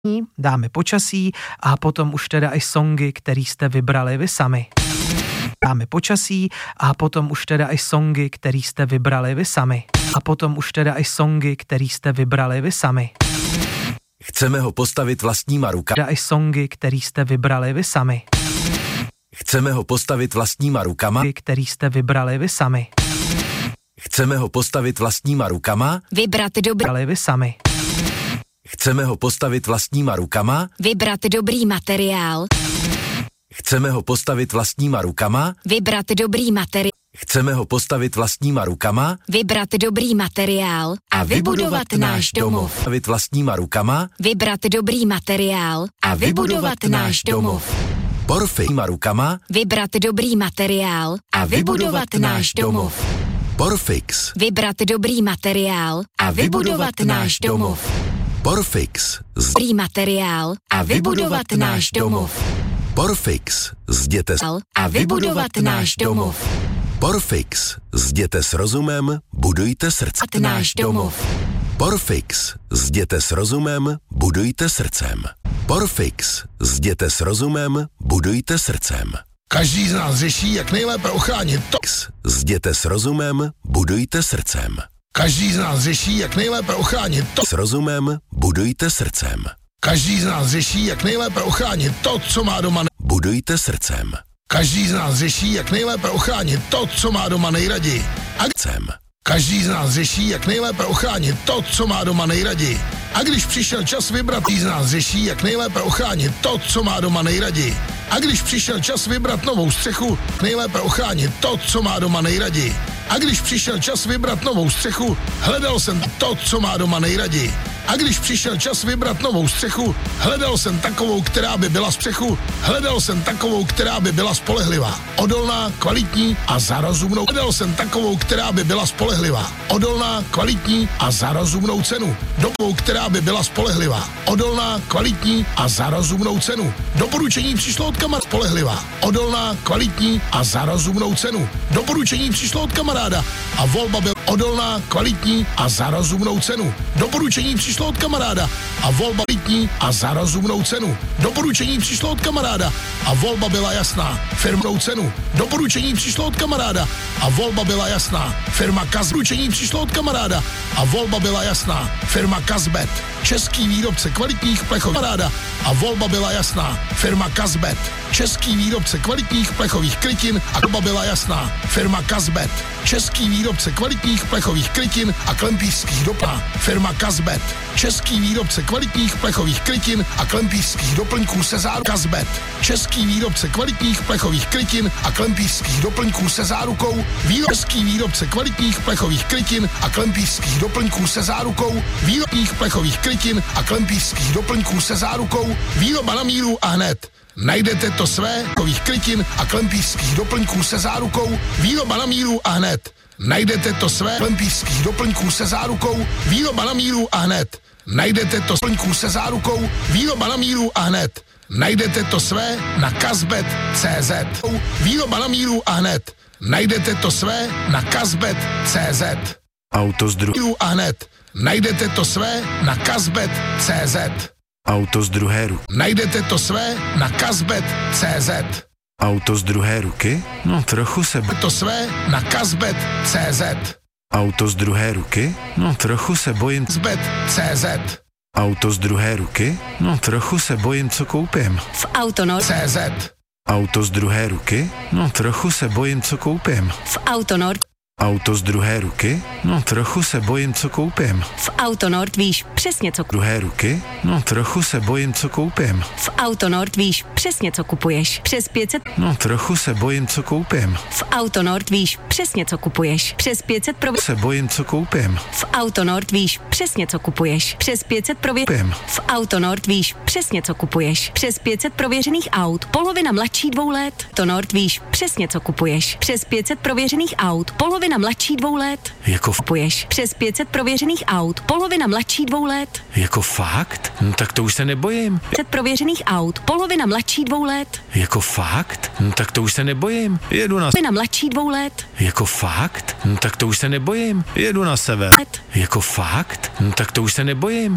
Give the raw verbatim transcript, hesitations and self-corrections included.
Dáme počasí a potom už teda i songy, který jste vybrali vy sami. Dáme počasí a potom už teda i songy, který jste vybrali vy sami. A potom už teda i songy, který jste vybrali vy sami. Chceme ho postavit vlastníma rukama. Teda i songy, který jste vybrali vy sami. Chceme ho postavit vlastníma rukama. Který jste vybrali vy sami. Chceme ho postavit vlastníma rukama. Vybrat dobrý. Vy sami. Chceme ho postavit vlastníma rukama. Vybrat dobrý materiál. Chceme ho postavit vlastníma rukama. Vybrat dobrý materiál. Chceme ho postavit vlastníma rukama. Vybrat dobrý materiál a vybudovat náš domov. Postavit vlastníma rukama. Vybrat dobrý materiál a vybudovat náš domov. Porfixma rukama. Vybrat dobrý materiál a vybudovat náš domov. Porfix. Vybrat dobrý materiál a vybudovat náš domov. Porfix. Dobrý materiál a vybudovat náš domov. Porfix. Zděte s... A vybudovat náš domov. Porfix. Zděte s rozumem, budujte srdce. Náš domov. Porfix. Zděte s rozumem, budujte srdcem. Porfix. Zděte s rozumem, budujte srdcem. Každý z nás řeší, jak nejlépe ochránit to. Zděte s rozumem, budujte srdcem. Každý z nás řeší, jak nejlépe ochránit to. S rozumem, budujte srdcem. Každý z nás řeší, jak nejlépe ochránit to, co má doma. Budujte srdcem. Každý z nás řeší, jak nejlépe ochránit to, co má doma nejraději. A Srdcem. každý z nás řeší, jak nejlépe ochránit to, co má doma nejraději. A když přišel čas vybrat, každý z nás řeší, jak nejlépe ochránit to, co má doma nejraději. A když přišel čas vybrat novou střechu, nejlépe ochránit to, co má doma nejraději. A když přišel čas vybrat novou střechu, hledal jsem to, co má doma nejraději. A když přišel čas vybrat novou střechu, hledal jsem takovou, která by byla střechu, hledal jsem takovou, která by byla spolehlivá, odolná, kvalitní a za rozumnou. Hledal jsem takovou, která by byla spolehlivá, odolná, kvalitní a za rozumnou cenu. Dobu, která by byla spolehlivá, odolná, kvalitní a za rozumnou cenu. Doporučení přišlo od kamaráda. Spolehlivá, odolná, kvalitní a za rozumnou cenu. Doporučení přišlo od kamaráda a volba byla odolná, kvalitní a za rozumnou cenu. Doporučení přišlo od kamaráda a volba kvalitní a za rozumnou cenu. Doporučení přišlo od kamaráda a volba byla jasná. Firmnou cenu. Doporučení přišlo od kamaráda a volba byla jasná. Firma Kaz. Doporučení přišlo od kamaráda a volba byla jasná. Firma Kazbet. Český výrobce kvalitních plechových kamaráda a volba byla jasná. Firma Kazbet. Český výrobce kvalitních plechových krytin a volba byla jasná. Firma Kazbet. Český výrobce kvalitních plechových krytin a klempířských doplňků. Firma Kazbet. Český výrobce kvalitních plechových krytin a klempířských doplňků se zárukou. Kazbet. Český výrobce kvalitních plechových krytin a klempířských doplňků se zárukou. Český výrobce kvalitních plechových krytin a klempířských doplňků se zárukou. Výrobních plechových krytin a klempířských doplňků se zárukou. Výroba na míru a hned. Najdete to své plechových krytin a klempířských doplňků se zárukou. Výroba na míru a hned. Najdete to své klempířských doplňků se zárukou. Výroba na míru a hned. Najdete to doplňků se zárukou. Výroba na míru a hned. Najdete to své na kazbet tečka cé zet. Výroba na míru a hned. Najdete to své na kazbet tečka cé zet. Auto z druhé. A hned. Najdete to své na kazbet tečka cé zet. Auto z druhé ruky. Najdete to své na kazbet tečka cé zet. Auto z druhé ruky? No trochu se... To své na kazbet tečka cé zet. Auto z druhé ruky? No trochu se bojím... kazbet tečka cé zet. Auto z druhé ruky? No trochu se bojím, co koupím. V Autonord. cé zet. Auto z druhé ruky? No trochu se bojím, co koupím. V Autonord. Auto z druhé ruky? No trochu se bojím, co koupím. V Autonord víš přesně, co Druhé ruky? No trochu se bojím, co koupím. V Autonord víš přesně, co kupuješ. Přes pět set... No trochu se bojím, co koupím. V Autonord víš přesně, co kupuješ. Přes pět set pro... Se bojím, co koupím. V Autonord víš přesně, co kupuješ. Přes pět set prově... Koupím. V Autonord víš přesně, co kupuješ. Přes pět set prověřených aut. Polovina mladší dvou let. Autonord víš přesně, co kupuješ. Přes pět set prověřených aut. Polovina mladší dvou let. Jako kupuješ. Přes pět set prověřených aut. Polovina mladší dvou let. Jako fakt? No tak to už se nebojím. pět set prověřených aut. Polovina mladší dvou let. Jako fakt? No tak to už se nebojím. Jedu na... Polovina mladší dvou let. Jako fakt? No tak to už se nebojím. Jedu na sever. Jako fakt? No tak to už se nebojím.